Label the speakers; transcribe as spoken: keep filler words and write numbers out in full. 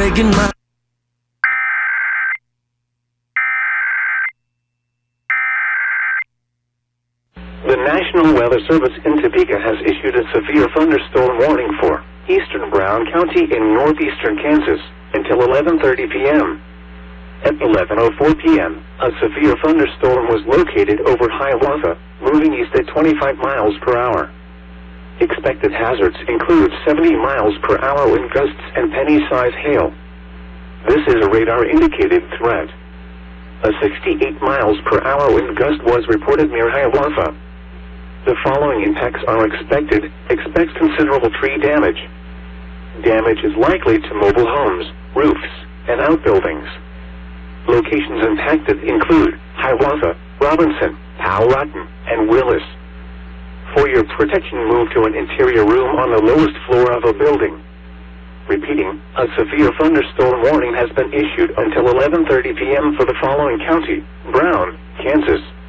Speaker 1: digging my
Speaker 2: The National Weather Service in Topeka has issued a severe thunderstorm warning for eastern Brown County in northeastern Kansas until eleven thirty p m At eleven oh four p m, a severe thunderstorm was located over Hiawatha, moving east at twenty-five miles per hour. Expected hazards include seventy miles per hour wind gusts and penny-size hail. This is a radar-indicated threat. A sixty-eight miles per hour wind gust was reported near Hiawatha. The following impacts are expected. Expect considerable tree damage. Damage is likely to mobile homes, roofs, and outbuildings. Locations impacted include Hiawatha, Robinson, Powhatan, and Willis. For your protection, move to an interior room on the lowest floor of a building. Repeating, a severe thunderstorm warning has been issued until eleven thirty p m for the following county: Brown, Kansas,